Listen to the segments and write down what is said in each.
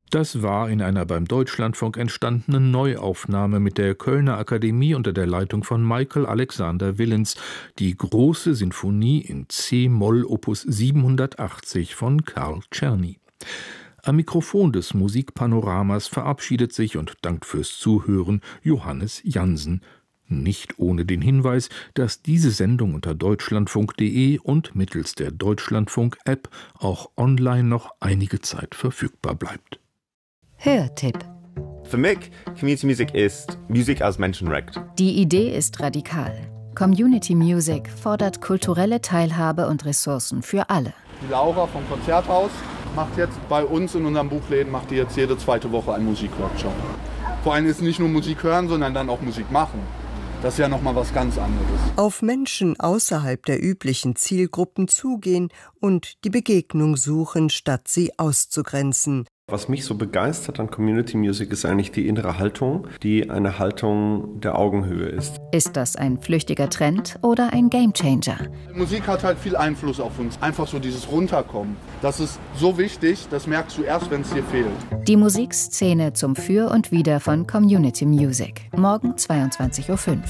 Das war in einer beim Deutschlandfunk entstandenen Neuaufnahme mit der Kölner Akademie unter der Leitung von Michael Alexander Willens, die große Sinfonie in C-Moll Opus 780 von Karl Czerny. Am Mikrofon des Musikpanoramas verabschiedet sich und dankt fürs Zuhören Johannes Jansen. Nicht ohne den Hinweis, dass diese Sendung unter deutschlandfunk.de und mittels der Deutschlandfunk-App auch online noch einige Zeit verfügbar bleibt. Hörtipp. Für mich, Community Music ist Musik als Menschenrecht. Die Idee ist radikal. Community Music fordert kulturelle Teilhabe und Ressourcen für alle. Die Laura vom Konzerthaus macht jetzt bei uns in unseren Buchläden jetzt jede zweite Woche einen Musikworkshop. Vor allem ist nicht nur Musik hören, sondern dann auch Musik machen. Das ist ja nochmal was ganz anderes. Auf Menschen außerhalb der üblichen Zielgruppen zugehen und die Begegnung suchen, statt sie auszugrenzen. Was mich so begeistert an Community Music ist eigentlich die innere Haltung, die eine Haltung der Augenhöhe ist. Ist das ein flüchtiger Trend oder ein Gamechanger? Musik hat halt viel Einfluss auf uns. Einfach so dieses Runterkommen. Das ist so wichtig, das merkst du erst, wenn es dir fehlt. Die Musikszene zum Für und Wider von Community Music. Morgen 22.05 Uhr.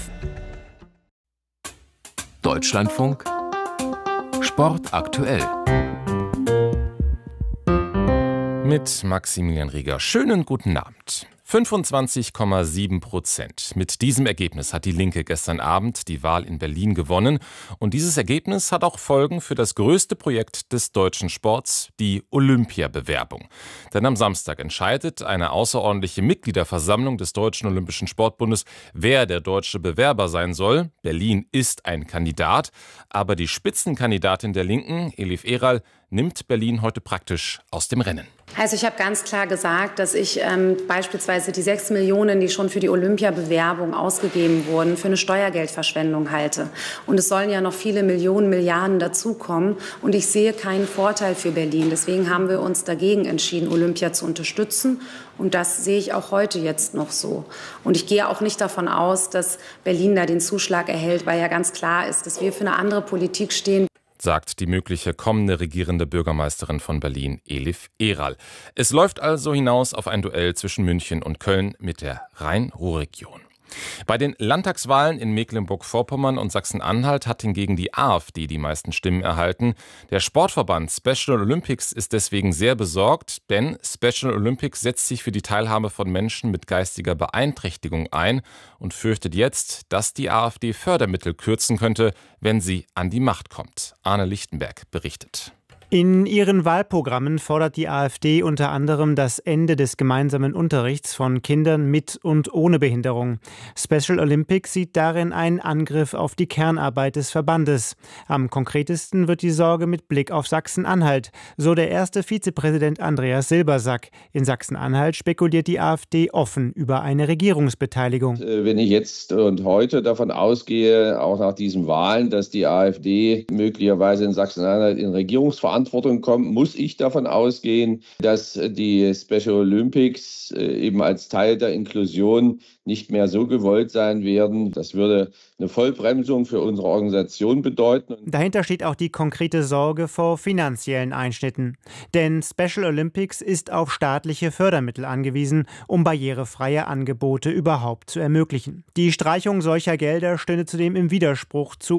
Deutschlandfunk Sport aktuell. Mit Maximilian Rieger. Schönen guten Abend. 25,7%. Mit diesem Ergebnis hat die Linke gestern Abend die Wahl in Berlin gewonnen. Und dieses Ergebnis hat auch Folgen für das größte Projekt des deutschen Sports, die Olympiabewerbung. Denn am Samstag entscheidet eine außerordentliche Mitgliederversammlung des Deutschen Olympischen Sportbundes, wer der deutsche Bewerber sein soll. Berlin ist ein Kandidat, aber die Spitzenkandidatin der Linken, Elif Eral, nimmt Berlin heute praktisch aus dem Rennen. Also ich habe ganz klar gesagt, dass ich beispielsweise die 6 Millionen, die schon für die Olympiabewerbung ausgegeben wurden, für eine Steuergeldverschwendung halte. Und es sollen ja noch viele Millionen, Milliarden dazukommen. Und ich sehe keinen Vorteil für Berlin. Deswegen haben wir uns dagegen entschieden, Olympia zu unterstützen. Und das sehe ich auch heute jetzt noch so. Und ich gehe auch nicht davon aus, dass Berlin da den Zuschlag erhält, weil ja ganz klar ist, dass wir für eine andere Politik stehen. Sagt die mögliche kommende regierende Bürgermeisterin von Berlin, Elif Eral. Es läuft also hinaus auf ein Duell zwischen München und Köln mit der Rhein-Ruhr-Region. Bei den Landtagswahlen in Mecklenburg-Vorpommern und Sachsen-Anhalt hat hingegen die AfD die meisten Stimmen erhalten. Der Sportverband Special Olympics ist deswegen sehr besorgt, denn Special Olympics setzt sich für die Teilhabe von Menschen mit geistiger Beeinträchtigung ein und fürchtet jetzt, dass die AfD Fördermittel kürzen könnte, wenn sie an die Macht kommt. Arne Lichtenberg berichtet. In ihren Wahlprogrammen fordert die AfD unter anderem das Ende des gemeinsamen Unterrichts von Kindern mit und ohne Behinderung. Special Olympics sieht darin einen Angriff auf die Kernarbeit des Verbandes. Am konkretesten wird die Sorge mit Blick auf Sachsen-Anhalt, so der erste Vizepräsident Andreas Silbersack. In Sachsen-Anhalt spekuliert die AfD offen über eine Regierungsbeteiligung. Wenn ich jetzt und heute davon ausgehe, auch nach diesen Wahlen, dass die AfD möglicherweise in Sachsen-Anhalt in Regierungsverantwortung kommt, muss ich davon ausgehen, dass die Special Olympics eben als Teil der Inklusion nicht mehr so gewollt sein werden. Das würde eine Vollbremsung für unsere Organisation bedeuten. Dahinter steht auch die konkrete Sorge vor finanziellen Einschnitten. Denn Special Olympics ist auf staatliche Fördermittel angewiesen, um barrierefreie Angebote überhaupt zu ermöglichen. Die Streichung solcher Gelder stünde zudem im Widerspruch zur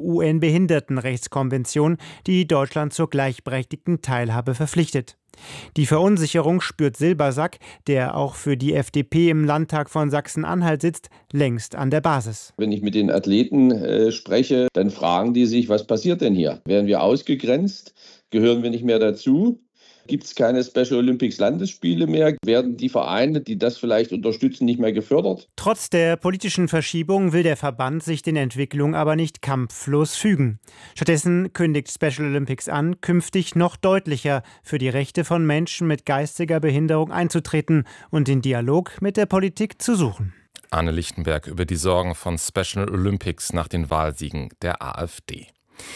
UN-Behindertenrechtskonvention, die Deutschland zur gleichberechtigten Teilhabe verpflichtet. Die Verunsicherung spürt Silbersack, der auch für die FDP im Landtag von Sachsen-Anhalt sitzt, längst an der Basis. Wenn ich mit den Athleten spreche, dann fragen die sich, was passiert denn hier? Werden wir ausgegrenzt? Gehören wir nicht mehr dazu? Gibt es keine Special Olympics Landesspiele mehr? Werden die Vereine, die das vielleicht unterstützen, nicht mehr gefördert? Trotz der politischen Verschiebung will der Verband sich den Entwicklungen aber nicht kampflos fügen. Stattdessen kündigt Special Olympics an, künftig noch deutlicher für die Rechte von Menschen mit geistiger Behinderung einzutreten und den Dialog mit der Politik zu suchen. Arne Lichtenberg über die Sorgen von Special Olympics nach den Wahlsiegen der AfD.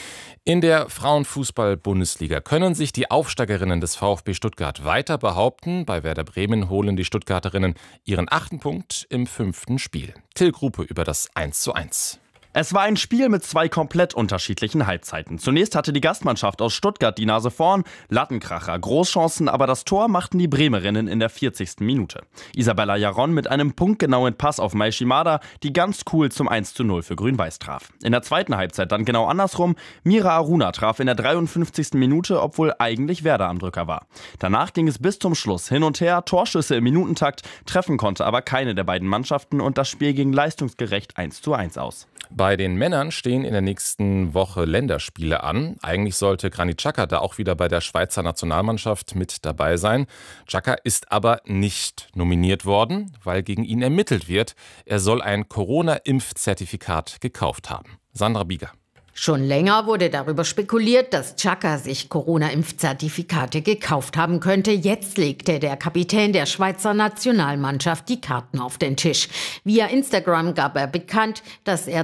In der Frauenfußball-Bundesliga können sich die Aufsteigerinnen des VfB Stuttgart weiter behaupten. Bei Werder Bremen holen die Stuttgarterinnen ihren 8. Punkt im 5. Spiel. Till Grupe über das 1:1. Es war ein Spiel mit 2 komplett unterschiedlichen Halbzeiten. Zunächst hatte die Gastmannschaft aus Stuttgart die Nase vorn, Lattenkracher, Großchancen, aber das Tor machten die Bremerinnen in der 40. Minute. Isabella Jaron mit einem punktgenauen Pass auf Mai Shimada, die ganz cool zum 1:0 für Grün-Weiß traf. In der zweiten Halbzeit dann genau andersrum, Mira Aruna traf in der 53. Minute, obwohl eigentlich Werder am Drücker war. Danach ging es bis zum Schluss hin und her, Torschüsse im Minutentakt, treffen konnte aber keine der beiden Mannschaften und das Spiel ging leistungsgerecht 1:1 aus. Bei den Männern stehen in der nächsten Woche Länderspiele an. Eigentlich sollte Granit Xhaka da auch wieder bei der Schweizer Nationalmannschaft mit dabei sein. Xhaka ist aber nicht nominiert worden, weil gegen ihn ermittelt wird. Er soll ein Corona-Impfzertifikat gekauft haben. Sandra Bieger. Schon länger wurde darüber spekuliert, dass Xhaka sich Corona-Impfzertifikate gekauft haben könnte. Jetzt legte der Kapitän der Schweizer Nationalmannschaft die Karten auf den Tisch. Via Instagram gab er bekannt, dass er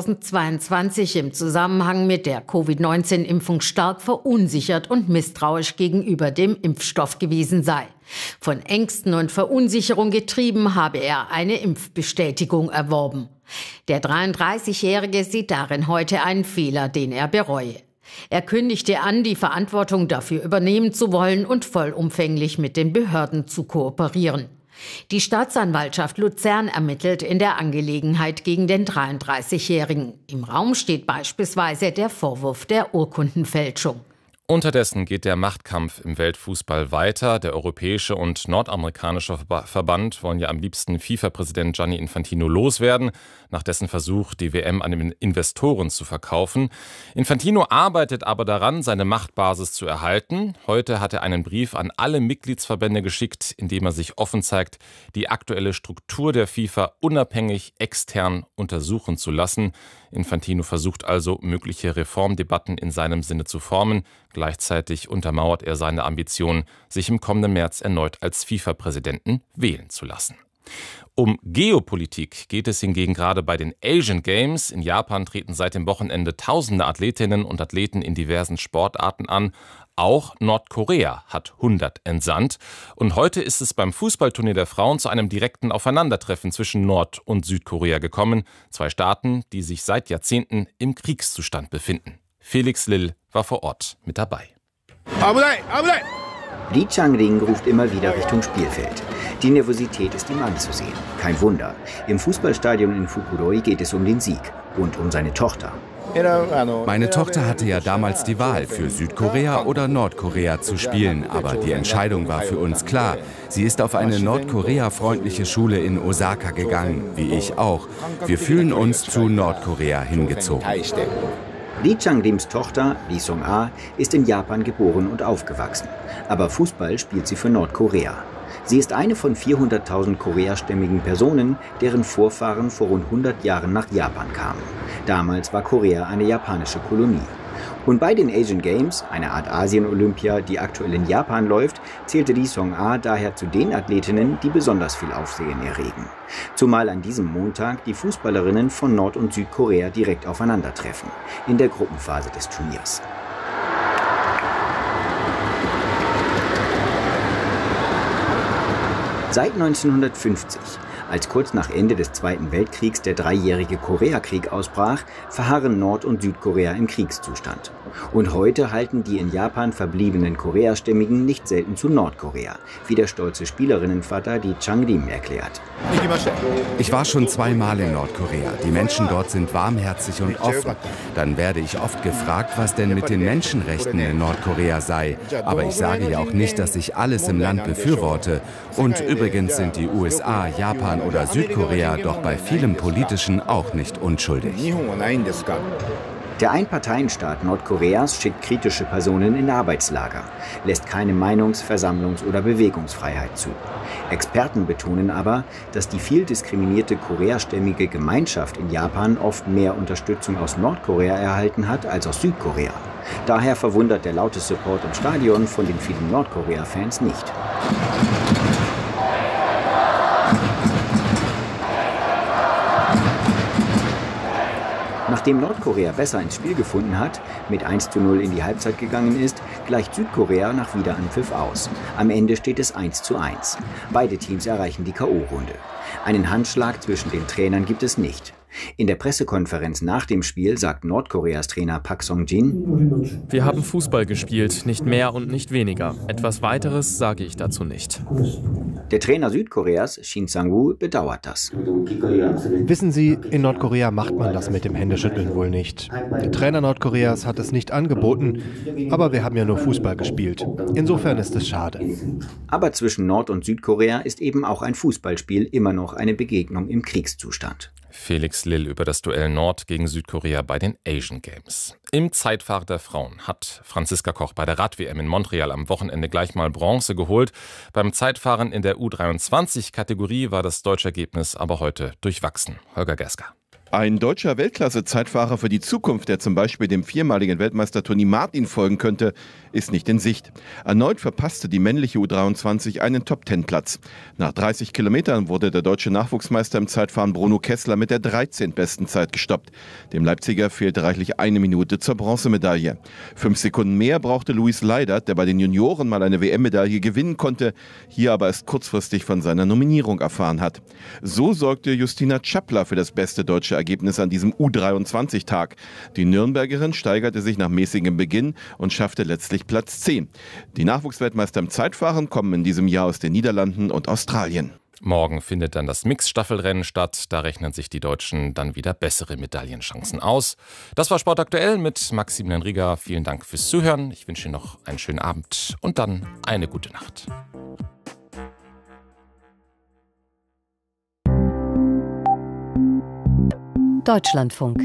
2022 im Zusammenhang mit der Covid-19-Impfung stark verunsichert und misstrauisch gegenüber dem Impfstoff gewesen sei. Von Ängsten und Verunsicherung getrieben habe er eine Impfbestätigung erworben. Der 33-Jährige sieht darin heute einen Fehler, den er bereue. Er kündigte an, die Verantwortung dafür übernehmen zu wollen und vollumfänglich mit den Behörden zu kooperieren. Die Staatsanwaltschaft Luzern ermittelt in der Angelegenheit gegen den 33-Jährigen. Im Raum steht beispielsweise der Vorwurf der Urkundenfälschung. Unterdessen geht der Machtkampf im Weltfußball weiter. Der europäische und nordamerikanische Verband wollen ja am liebsten FIFA-Präsident Gianni Infantino loswerden, nach dessen Versuch, die WM an den Investoren zu verkaufen. Infantino arbeitet aber daran, seine Machtbasis zu erhalten. Heute hat er einen Brief an alle Mitgliedsverbände geschickt, in dem er sich offen zeigt, die aktuelle Struktur der FIFA unabhängig extern untersuchen zu lassen. Infantino versucht also, mögliche Reformdebatten in seinem Sinne zu formen. Gleichzeitig untermauert er seine Ambition, sich im kommenden März erneut als FIFA-Präsidenten wählen zu lassen. Um Geopolitik geht es hingegen gerade bei den Asian Games. In Japan treten seit dem Wochenende tausende Athletinnen und Athleten in diversen Sportarten an. Auch Nordkorea hat 100 entsandt. Und heute ist es beim Fußballturnier der Frauen zu einem direkten Aufeinandertreffen zwischen Nord- und Südkorea gekommen. 2 Staaten, die sich seit Jahrzehnten im Kriegszustand befinden. Felix Lill war vor Ort mit dabei. Lee Chang-ring ruft immer wieder Richtung Spielfeld. Die Nervosität ist ihm anzusehen. Kein Wunder. Im Fußballstadion in Fukuroi geht es um den Sieg und um seine Tochter. Meine Tochter hatte ja damals die Wahl, für Südkorea oder Nordkorea zu spielen. Aber die Entscheidung war für uns klar. Sie ist auf eine Nordkorea-freundliche Schule in Osaka gegangen, wie ich auch. Wir fühlen uns zu Nordkorea hingezogen. Lee Chang-rims Tochter, Lee Song-ah, ist in Japan geboren und aufgewachsen. Aber Fußball spielt sie für Nordkorea. Sie ist eine von 400.000 koreastämmigen Personen, deren Vorfahren vor rund 100 Jahren nach Japan kamen. Damals war Korea eine japanische Kolonie. Und bei den Asian Games, eine Art Asien-Olympia, die aktuell in Japan läuft, zählte Lee Song-ah daher zu den Athletinnen, die besonders viel Aufsehen erregen. Zumal an diesem Montag die Fußballerinnen von Nord- und Südkorea direkt aufeinandertreffen, in der Gruppenphase des Turniers. Seit 1950, als kurz nach Ende des Zweiten Weltkriegs der 3-jährige Koreakrieg ausbrach, verharren Nord- und Südkorea im Kriegszustand. Und heute halten die in Japan verbliebenen Koreastämmigen nicht selten zu Nordkorea, wie der stolze Spielerinnenvater Lee Chang-rim erklärt. Ich war schon 2-mal in Nordkorea. Die Menschen dort sind warmherzig und offen. Dann werde ich oft gefragt, was denn mit den Menschenrechten in Nordkorea sei. Aber ich sage ja auch nicht, dass ich alles im Land befürworte. Und übrigens sind die USA, Japan oder Südkorea doch bei vielem Politischen auch nicht unschuldig. Der Einparteienstaat Nordkoreas schickt kritische Personen in Arbeitslager, lässt keine Meinungs-, Versammlungs- oder Bewegungsfreiheit zu. Experten betonen aber, dass die viel diskriminierte koreastämmige Gemeinschaft in Japan oft mehr Unterstützung aus Nordkorea erhalten hat als aus Südkorea. Daher verwundert der laute Support im Stadion von den vielen Nordkorea-Fans nicht. Nachdem Nordkorea besser ins Spiel gefunden hat, mit 1:0 in die Halbzeit gegangen ist, gleicht Südkorea nach Wiederanpfiff aus. Am Ende steht es 1:1. Beide Teams erreichen die K.O.-Runde. Einen Handschlag zwischen den Trainern gibt es nicht. In der Pressekonferenz nach dem Spiel sagt Nordkoreas Trainer Park Sung-jin: Wir haben Fußball gespielt, nicht mehr und nicht weniger. Etwas weiteres sage ich dazu nicht. Der Trainer Südkoreas, Shin Sang-woo, bedauert das. Wissen Sie, in Nordkorea macht man das mit dem Händeschütteln wohl nicht. Der Trainer Nordkoreas hat es nicht angeboten, aber wir haben ja nur Fußball gespielt. Insofern ist es schade. Aber zwischen Nord- und Südkorea ist eben auch ein Fußballspiel immer noch eine Begegnung im Kriegszustand. Felix Lill über das Duell Nord gegen Südkorea bei den Asian Games. Im Zeitfahren der Frauen hat Franziska Koch bei der Rad-WM in Montreal am Wochenende gleich mal Bronze geholt. Beim Zeitfahren in der U23-Kategorie war das deutsche Ergebnis aber heute durchwachsen. Holger Gerska. Ein deutscher Weltklasse-Zeitfahrer für die Zukunft, der zum Beispiel dem viermaligen Weltmeister Toni Martin folgen könnte, ist nicht in Sicht. Erneut verpasste die männliche U23 einen Top-10-Platz. Nach 30 Kilometern wurde der deutsche Nachwuchsmeister im Zeitfahren Bruno Kessler mit der 13. besten Zeit gestoppt. Dem Leipziger fehlte reichlich 1 Minute zur Bronzemedaille. 5 Sekunden mehr brauchte Luis Leidert, der bei den Junioren mal eine WM-Medaille gewinnen konnte, hier aber erst kurzfristig von seiner Nominierung erfahren hat. So sorgte Justina Czappler für das beste deutsche Ergebnis an diesem U23-Tag. Die Nürnbergerin steigerte sich nach mäßigem Beginn und schaffte letztlich Platz 10. Die Nachwuchsweltmeister im Zeitfahren kommen in diesem Jahr aus den Niederlanden und Australien. Morgen findet dann das Mix-Staffelrennen statt. Da rechnen sich die Deutschen dann wieder bessere Medaillenchancen aus. Das war Sport aktuell mit Maximilian Rieger. Vielen Dank fürs Zuhören. Ich wünsche Ihnen noch einen schönen Abend und dann eine gute Nacht. Deutschlandfunk.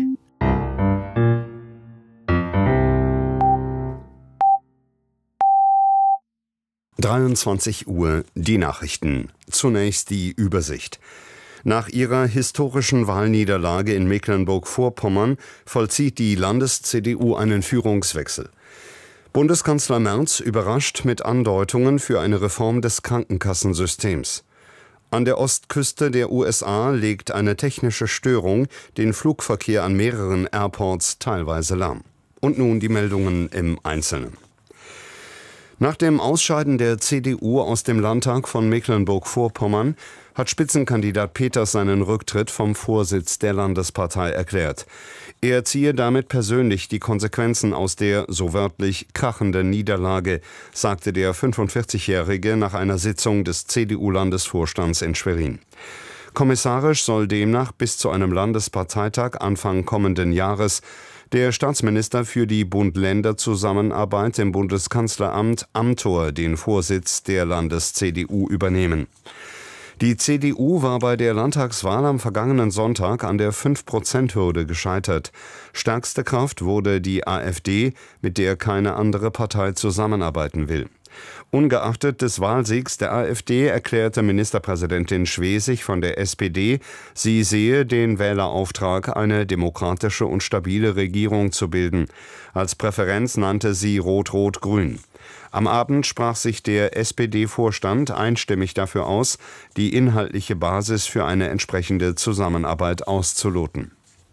Uhr, die Nachrichten. Zunächst die Übersicht. Nach ihrer historischen Wahlniederlage in Mecklenburg-Vorpommern vollzieht die Landes-CDU einen Führungswechsel. Bundeskanzler Merz überrascht mit Andeutungen für eine Reform des Krankenkassensystems. An der Ostküste der USA legt eine technische Störung den Flugverkehr an mehreren Airports teilweise lahm. Und nun die Meldungen im Einzelnen. Nach dem Ausscheiden der CDU aus dem Landtag von Mecklenburg-Vorpommern hat Spitzenkandidat Peters seinen Rücktritt vom Vorsitz der Landespartei erklärt. Er ziehe damit persönlich die Konsequenzen aus der, so wörtlich, krachenden Niederlage, sagte der 45-Jährige nach einer Sitzung des CDU-Landesvorstands in Schwerin. Kommissarisch soll demnach bis zu einem Landesparteitag Anfang kommenden Jahres der Staatsminister für die Bund-Länder-Zusammenarbeit im Bundeskanzleramt Amthor den Vorsitz der Landes-CDU übernehmen. Die CDU war bei der Landtagswahl am vergangenen Sonntag an der 5%-Hürde gescheitert. Stärkste Kraft wurde die AfD, mit der keine andere Partei zusammenarbeiten will. Ungeachtet des Wahlsiegs der AfD erklärte Ministerpräsidentin Schwesig von der SPD, sie sehe den Wählerauftrag, eine demokratische und stabile Regierung zu bilden. Als Präferenz nannte sie Rot-Rot-Grün. Am Abend sprach sich der SPD-Vorstand einstimmig dafür aus, die inhaltliche Basis für eine entsprechende Zusammenarbeit auszuloten.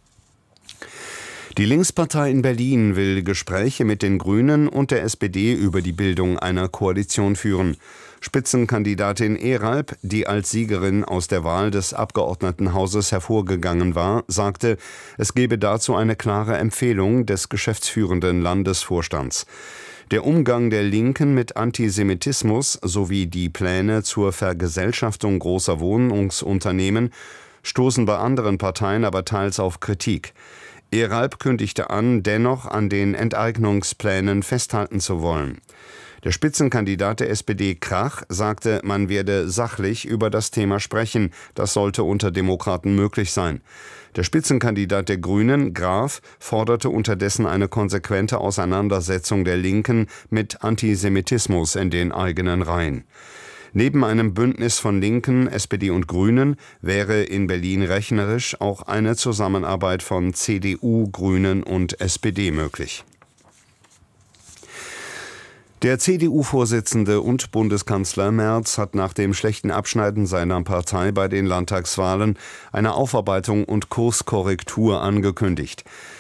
Die Linkspartei in Berlin will Gespräche mit den Grünen und der SPD über die Bildung einer Koalition führen. Spitzenkandidatin Eralp, die als Siegerin aus der Wahl des Abgeordnetenhauses hervorgegangen war, sagte, es gebe dazu eine klare Empfehlung des geschäftsführenden Landesvorstands. Der Umgang der Linken mit Antisemitismus sowie die Pläne zur Vergesellschaftung großer Wohnungsunternehmen stoßen bei anderen Parteien aber teils auf Kritik. Eralp kündigte an, dennoch an den Enteignungsplänen festhalten zu wollen. Der Spitzenkandidat der SPD Krach sagte, man werde sachlich über das Thema sprechen, das sollte unter Demokraten möglich sein. Der Spitzenkandidat der Grünen, Graf, forderte unterdessen eine konsequente Auseinandersetzung der Linken mit Antisemitismus in den eigenen Reihen. Neben einem Bündnis von Linken, SPD und Grünen wäre in Berlin rechnerisch auch eine Zusammenarbeit von CDU, Grünen und SPD möglich. Der CDU-Vorsitzende und Bundeskanzler Merz hat nach dem schlechten Abschneiden seiner Partei bei den Landtagswahlen eine Aufarbeitung und Kurskorrektur angekündigt.